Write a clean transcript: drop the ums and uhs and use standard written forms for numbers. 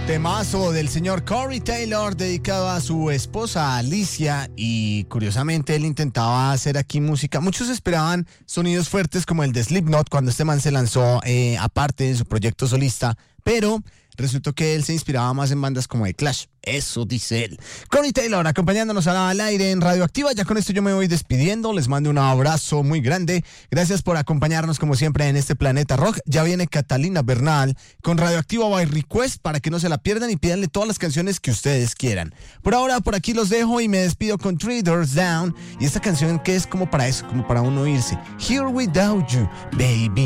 Temazo del señor Corey Taylor dedicado a su esposa Alicia, y curiosamente él intentaba hacer aquí música. Muchos esperaban sonidos fuertes como el de Slipknot cuando este man se lanzó aparte en su proyecto solista, pero resultó que él se inspiraba más en bandas como The Clash. Eso dice él. Corey Taylor acompañándonos al aire en Radioactiva. Ya con esto yo me voy despidiendo. Les mando un abrazo muy grande. Gracias por acompañarnos como siempre en este Planeta Rock. Ya viene Catalina Bernal con Radioactiva by Request para que no se la pierdan y pídanle todas las canciones que ustedes quieran. Por ahora, por aquí los dejo y me despido con Three Doors Down y esta canción que es como para eso, como para uno irse. Here Without You, baby.